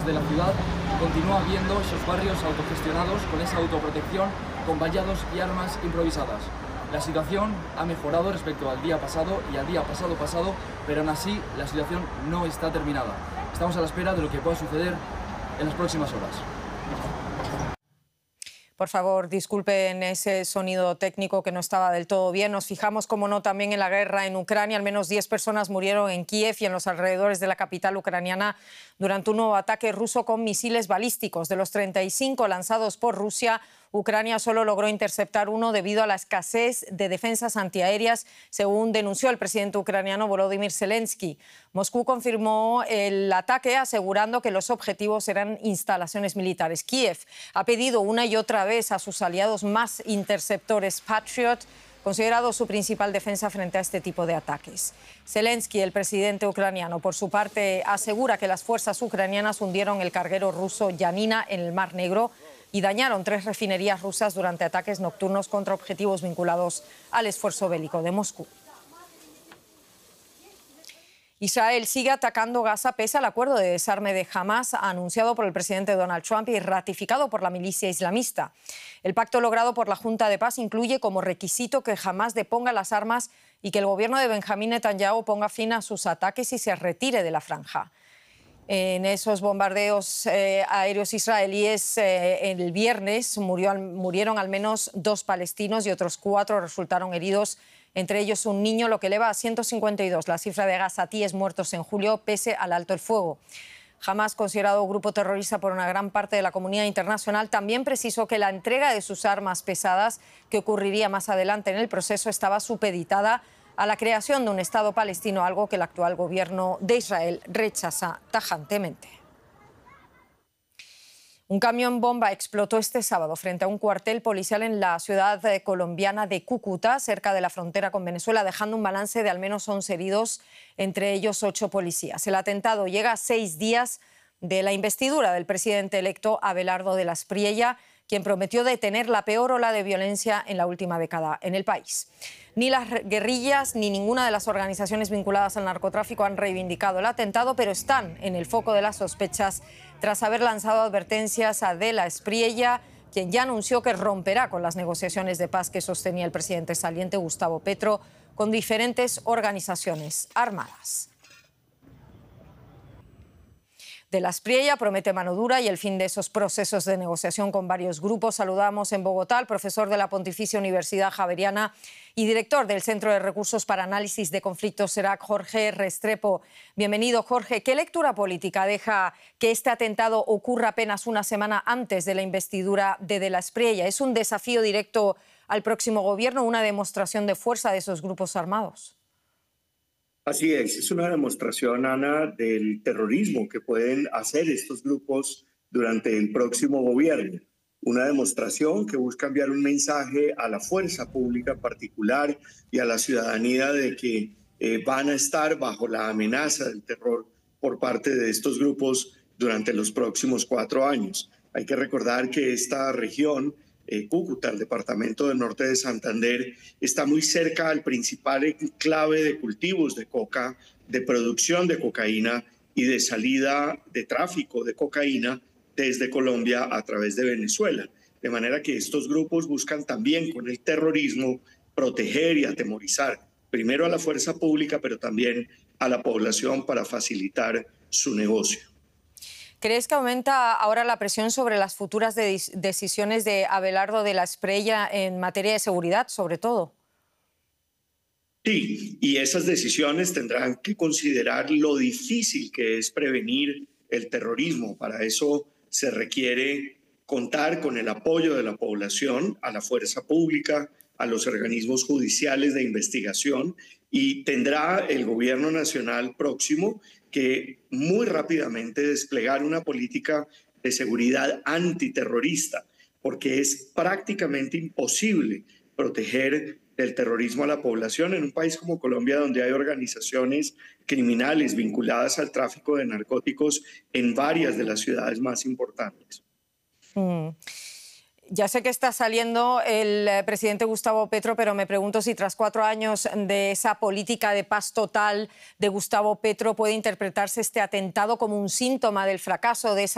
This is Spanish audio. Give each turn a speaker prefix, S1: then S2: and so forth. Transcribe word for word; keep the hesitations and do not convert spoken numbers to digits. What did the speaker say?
S1: de la ciudad, continúa habiendo esos barrios autogestionados con esa autoprotección, con vallados y armas improvisadas. La situación ha mejorado respecto al día pasado y al día pasado pasado, pero aún así la situación no está terminada. Estamos a la espera de lo que pueda suceder en las próximas horas.
S2: Por favor, disculpen ese sonido técnico que no estaba del todo bien. Nos fijamos, como no, también en la guerra en Ucrania. Al menos diez personas murieron en Kiev y en los alrededores de la capital ucraniana durante un nuevo ataque ruso con misiles balísticos. De los treinta y cinco lanzados por Rusia, Ucrania solo logró interceptar uno debido a la escasez de defensas antiaéreas, según denunció el presidente ucraniano Volodymyr Zelensky. Moscú confirmó el ataque, asegurando que los objetivos eran instalaciones militares. Kiev ha pedido una y otra vez a sus aliados más interceptores Patriot, considerado su principal defensa frente a este tipo de ataques. Zelensky, el presidente ucraniano, por su parte, asegura que las fuerzas ucranianas hundieron el carguero ruso Yanina en el Mar Negro y dañaron tres refinerías rusas durante ataques nocturnos contra objetivos vinculados al esfuerzo bélico de Moscú. Israel sigue atacando Gaza pese al acuerdo de desarme de Hamás anunciado por el presidente Donald Trump y ratificado por la milicia islamista. El pacto logrado por la Junta de Paz incluye como requisito que Hamás deponga las armas y que el gobierno de Benjamín Netanyahu ponga fin a sus ataques y se retire de la franja. En esos bombardeos eh, aéreos israelíes eh, el viernes murió, murieron al menos dos palestinos y otros cuatro resultaron heridos, entre ellos un niño, lo que eleva a ciento cincuenta y dos la cifra de gazatíes muertos en julio pese al alto el fuego. Hamás, considerado grupo terrorista por una gran parte de la comunidad internacional, también precisó que la entrega de sus armas pesadas, que ocurriría más adelante en el proceso, estaba supeditada a la creación de un Estado palestino, algo que el actual gobierno de Israel rechaza tajantemente. Un camión bomba explotó este sábado frente a un cuartel policial en la ciudad colombiana de Cúcuta, cerca de la frontera con Venezuela, dejando un balance de al menos once heridos, entre ellos ocho policías. El atentado llega a seis días de la investidura del presidente electo Abelardo de la Espriella, quien prometió detener la peor ola de violencia en la última década en el país. Ni las guerrillas ni ninguna de las organizaciones vinculadas al narcotráfico han reivindicado el atentado, pero están en el foco de las sospechas tras haber lanzado advertencias a De la Espriella, quien ya anunció que romperá con las negociaciones de paz que sostenía el presidente saliente Gustavo Petro con diferentes organizaciones armadas. De la Espriella promete mano dura y el fin de esos procesos de negociación con varios grupos. Saludamos en Bogotá al profesor de la Pontificia Universidad Javeriana y director del Centro de Recursos para Análisis de Conflictos CERAC, Jorge Restrepo. Bienvenido, Jorge. ¿Qué lectura política deja que este atentado ocurra apenas una semana antes de la investidura de De la Espriella? ¿Es un desafío directo al próximo gobierno, una demostración de fuerza de esos grupos armados?
S3: Así es, es una demostración, Ana, del terrorismo que pueden hacer estos grupos durante el próximo gobierno. Una demostración que busca enviar un mensaje a la fuerza pública particular y a la ciudadanía de que eh, van a estar bajo la amenaza del terror por parte de estos grupos durante los próximos cuatro años. Hay que recordar que esta región, Eh, Cúcuta, el departamento del norte de Santander, está muy cerca al principal enclave de cultivos de coca, de producción de cocaína y de salida de tráfico de cocaína desde Colombia a través de Venezuela. De manera que estos grupos buscan también con el terrorismo proteger y atemorizar primero a la fuerza pública, pero también a la población para facilitar su negocio.
S2: ¿Crees que aumenta ahora la presión sobre las futuras de decisiones de Abelardo de la Espriella en materia de seguridad, sobre todo?
S3: Sí, y esas decisiones tendrán que considerar lo difícil que es prevenir el terrorismo. Para eso se requiere contar con el apoyo de la población, a la fuerza pública, a los organismos judiciales de investigación, y tendrá el gobierno nacional próximo que muy rápidamente desplegar una política de seguridad antiterrorista, porque es prácticamente imposible proteger del terrorismo a la población en un país como Colombia, donde hay organizaciones criminales vinculadas al tráfico de narcóticos en varias de las ciudades más importantes.
S2: Mm. Ya sé que está saliendo el presidente Gustavo Petro, pero me pregunto si tras cuatro años de esa política de paz total de Gustavo Petro puede interpretarse este atentado como un síntoma del fracaso de esa